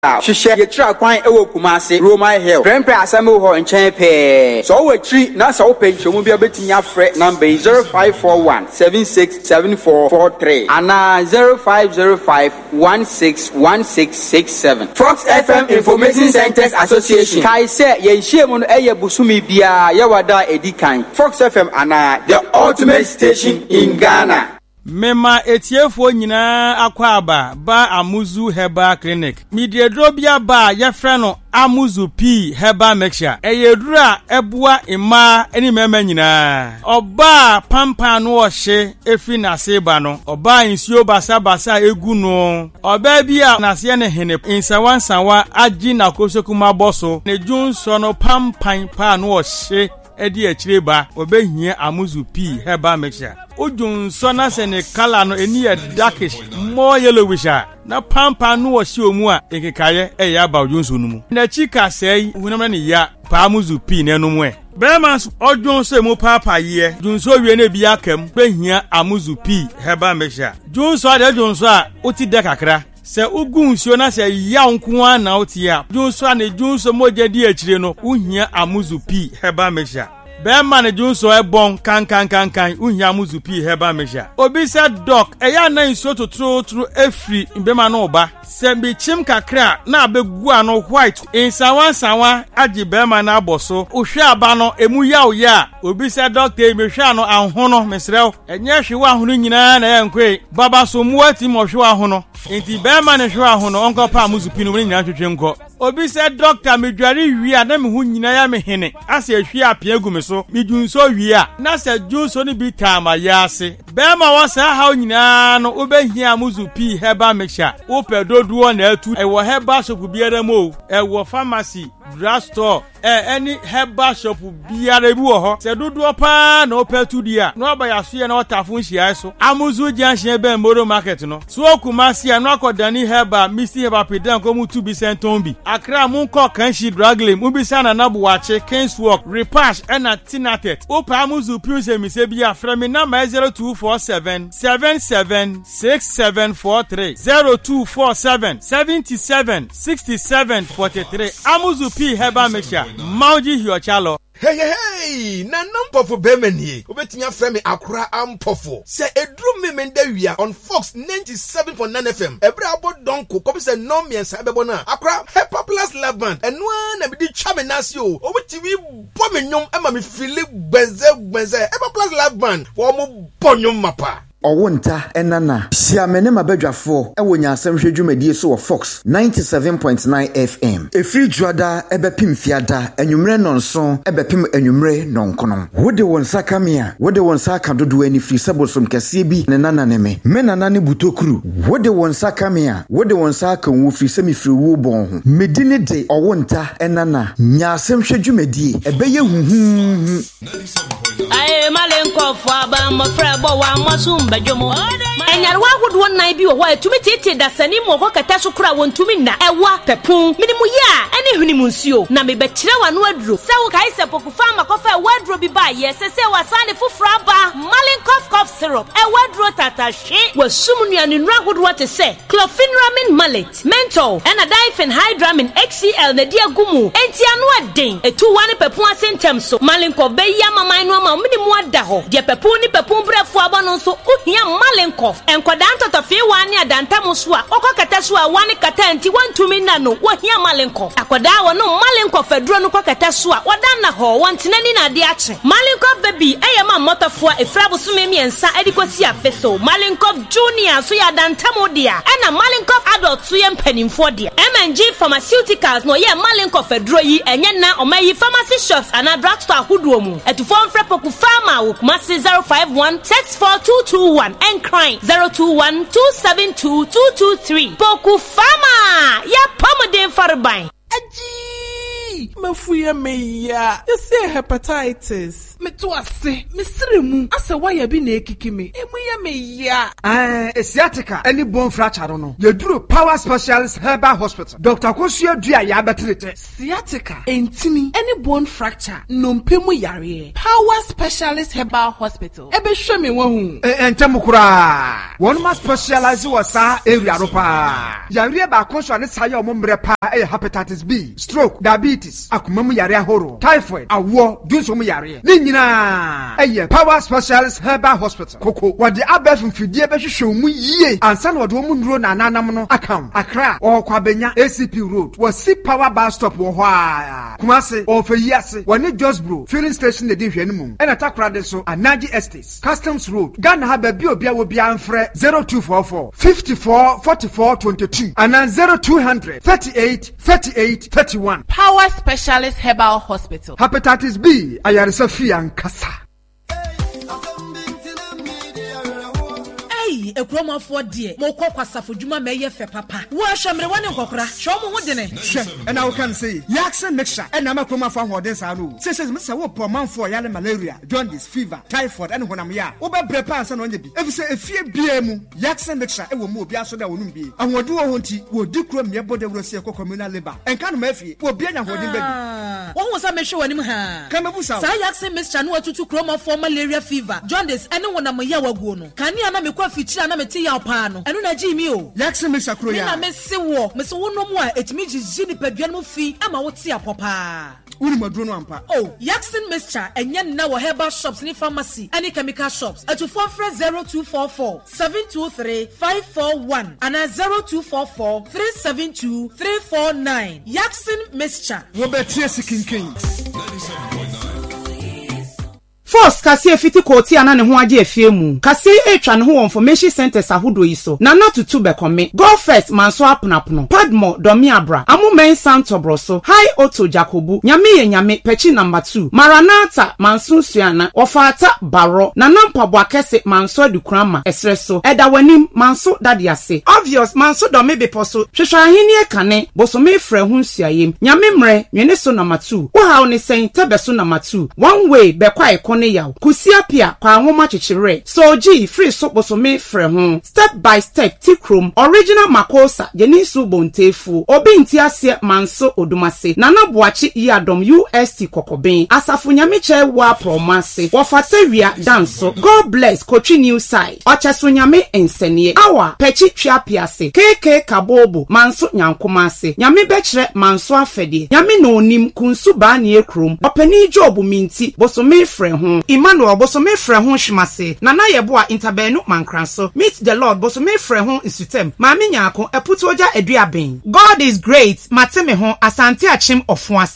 hwehwe yetra kwan ewo Kumase Roman Hill Prempre asemo ho nchen pe so wo tri na so penchomu bia betimi afre number 0541767443 ana 0505161667 Fox FM Information Centers Association kai se ye hyiemu no eye busumi bia ye wada edikan Fox FM ana the ultimate station in Ghana. Mema etiefo nyina akwaba ba Amuzu Herbal Clinic. Midiedrobia ba yefre no Amuzu P Herbal Mixture. Eyedura ebua ima eni mema nyina. Oba pampa no ohye efi na seba no. Oba insuo basa egu no. Oba bia na se ne hene insawansawa agi na kosokuma boso. Ne junso no pampan pa no ohye edi achireba obehia Amuzu P Herbal Mixture. Ujun sona sene kala no eni darkish more yellowish na pampa no ohye omu a ekekaye eya ba ujun so numu na chika sei hunam na ya pa Amuzu P na enu mu Bemas ojun so mu papa ye jun so wie na bi akam behia Amuzu P Herbal Mixture jun so de jun so a oti de kakra se ugun sio na se ya nko an na oti a jun so na jun so moje di achire no uhia Amuzu P Herbal Mixture Bema ne junso ebon kan uhia Amuzu P Herbal Mixture obi se doc eya na nso totro efri bema na oba se bi chim kakra na abegu ano white insawan agi bema na aboso ohwe aba no emu ya obi se doctor emehwe ano ahono mesrew enye hwe ahono nyina na yankwe baba so muati mo hwe ahono enti bema ne hwe ahono onko pa Amuzu P no nyina twetwe nko obi se doctor medware wi a na me hu nyina ya me hene ase ahwe apia gu me so midunso wi a na se junso ni bi tama ya ase bema wasa ha nyina no obehia Amuzu P Herbal Mixture opedoduo na atu ewo herbal shop biara mo ewo pharmacy drugstore any herbal shop biara bi wo ho se doduo pa na opetu dia no oba ya so ye na otafun hia so Amuzu Junction be Moro market no so Kumase no akodani herbal misi herbal pedan ko mu 2% tombi Accra munko kanshi dragley mubisa na nabuwache Kingswalk Repash ena Tinatet opa Amuzu P se mi se bia frame number 0247776743 0247776743 Amuzu P Herbal Mixture Mauji Hiochalo Hey, na nampofo bemenie. Obetinya frame Accra ampofo. Se edru memenda wia on Fox 97.9 FM. Ebra abo donko ko se no miensa bebo na. Accra Hyper Plus Love Band. Enwa na bi di twa me nasio. Obetiwi bo me nyom ema me feel gbenze. Hyper Plus Love Band. Wo mo bonyom mapa. Owonta enana siamene mabadwafo ewonya asemhwe dwumadie so wo Fox 97.9 FM efri juada ebepim fiada enwumre nonso ebepim enwumre nonkono wode won sakamia wode won saka dodo ani fri sabosom kase bi ne nana ne me nana ne butokuru wode won sakamia wode won saka wo fri semi fri wo bon ho medine de owonta enana nya asemhwe dwumadie ebeye huhu aye malenkofo aba mafra bo wa masum bajomo enyarwa hudu won nan bi wo ho etumi tete da sani mo ho kata so kura won tumi na ewa pepun minimu ya ene hunimu nsuo na mebekire wa no aduro se wo kai se pokufa makofa waduro bi ba ye se wasane fufura ba Malenkof cough syrup waduro tatahwe wasum nuane nura hudu wote se clofenramin mallet menthol ena diphenhydramine XCL na dia gumu enti anu aden etu wane pepun asentem so Malenkof be ya mama no ma minimu ada ho de pepun ni pepun brefo aba no so uhia Malenkof enkoda ntotofie wane adantam so a okokata so a wane kata enti wantumi na no wohia Malenkof akoda wo no Malenkof aduro no kokata so a wadanna ho wantenani na ade ache Malenkof baby eyama motofo efrabo so memiensa edikosi afeso Malenkof junior so ya dantam dia ena Malenkof adult so ye mpanimfo dia MNG Pharmaceuticals no ye Malenkof aduro yi enye na omayi pharmacy shops ana drugstore huduo mu etufon frepoku farma wo Kumase 05164221 and crying 0212722223 Poku Farma ya pomodin farban aji mafuya meya you say hepatitis me to ase me siremu asa waya bi na ekiki me emu ya me ya sciatica any bone fracture no yeduru Power Specialist Herbal Hospital Dr. Kosua Dua ya betrete sciatica entimi any bone fracture no mpemu yare Power Specialist Herbal Hospital ebe hwe me wahu entemukura one ma specialize wasa area ropa yare ba konso ne saye omomre pa hepatitis B stroke diabetes akomamu yare ahoro typhoid awo dunso mu yare ni nyina Power Specialist Herbal Hospital koko wode abefum fidie be hwehwe mu yie ansa na wode mu nduro na nanam no akam Accra or Kwabenya ACP Road was Power Bar Stop wo ho a Kumase or Feyase woni Josbro filling station dey hwe nmu and atakra de so Anaji Estates Customs Road Ghana ha ba bi obi a wo bia mfre 0244 54 44 22 and 0200 38 38 31 Power Specialist Herbal Hospital Hepatitis B ayaresa fi ankasa ekromafo de mo kwakwasafo djuma meye fe papa wo ahwemre woni nkokora hwe mo ho de ne hwe na wo kan say Yaksen mixture na makromafo ahode sa no se me wo pomanfo yale malaria jaundice fever typhoid and honam ya wo be prepare ansa no nya bi efise efie bia mu Yaksen mixture wo mu obi aso da wonum bi ahode wo ho nti wo di krom ye bode wro se communal labor enka no mafie wo bia nya hode ba bi wo ho sa me hwe wonim ha kan mebusa sa Yaksen mixture no atutu kromafo malaria fever jaundice and honam ya waguo no kan ya na me kwa fichira na meti ya opa no enu na ji mi o Yaksen mixture kro ya na me se wo no mu a etimi jiji ni padua no fi ama wo ti apopa uri maduro no ampa oh Yaksen mixture enye na wo herbal shops ni pharmacy any chemical shops atufo frɛ 0244 723 541 and 0244 372 349 Yaksen mixture wo betie sikinkin Force kase fiti koti ana ne ho age afie mu kase etwa ne ho information centers ahodo yi so na not to be come go first manso aponapono padmo domi abra amumen santobro so high auto jacobu nyame ye nyame pechi number 2 maranata manso suana ofata baro na nampa boakese manso adukrama esreso edawanim manso dadiase obvious manso domi beposo hwehwa ahini ekane bosome frɛ ho suayem nyame mre nwene so number 2 wo hawo ne sen tebeso number 2 one way be kwa ne yaw kusia pia kwa nwoma chichire so ji free so bosome frɛ ho step by step tikrom original makosa jenisu bontefu obi ntiase manso odumase nana boachi yadom UST kokoben asafo nyame che wa promase wofata wia danso God bless Kochi new side ocheso nyame ensenie awa pechi twa piase keke kabobo manso nyankomase nyame bekire manso afede nyame no onim kunsu ba ne ekrom opani job minti bosome frɛ ho Emmanuel bosome frɛ ho hwimase nana yebo a interbenu mankranso meet the Lord bosome frɛ ho isutem maame nyaako eputo oja aduaben God is great mateme ho asante achim ofuase